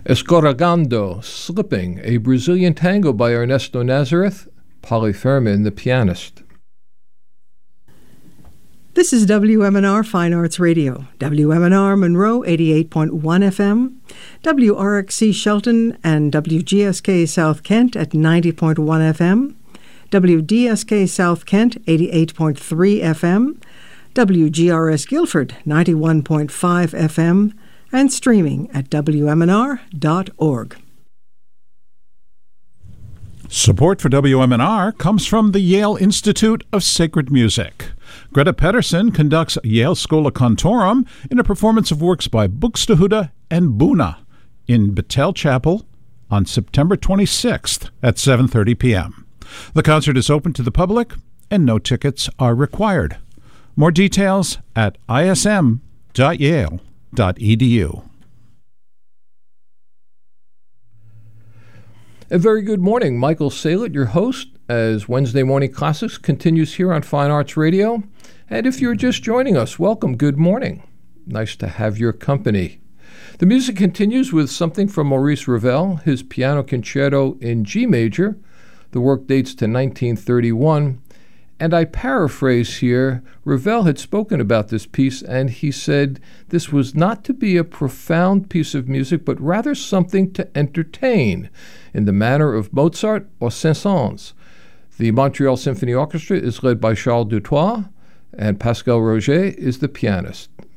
Escorregando, Slipping, a Brazilian tango by Ernesto Nazareth, Polly Fairman, the pianist. This is WMNR Fine Arts Radio, WMNR Monroe 88.1 FM, WRXC Shelton and WGSK South Kent at 90.1 FM, WDSK South Kent 88.3 FM, WGRS Guilford 91.5 FM, and streaming at WMNR.org. Support for WMNR comes from the Yale Institute of Sacred Music. Greta Pedersen conducts Yale Schola Cantorum in a performance of works by Buxtehude and Buna in Battelle Chapel on September 26th at 7:30 p.m. The concert is open to the public and no tickets are required. More details at ism.yale.edu. A very good morning. Michael Saylett, your host, as Wednesday Morning Classics continues here on Fine Arts Radio. And if you're just joining us, welcome. Good morning. Nice to have your company. The music continues with something from Maurice Ravel, his piano concerto in G major. The work dates to 1931. And I paraphrase here, Ravel had spoken about this piece, and he said this was not to be a profound piece of music, but rather something to entertain, in the manner of Mozart or Saint-Saëns. The Montreal Symphony Orchestra is led by Charles Dutoit, and Pascal Roger is the pianist.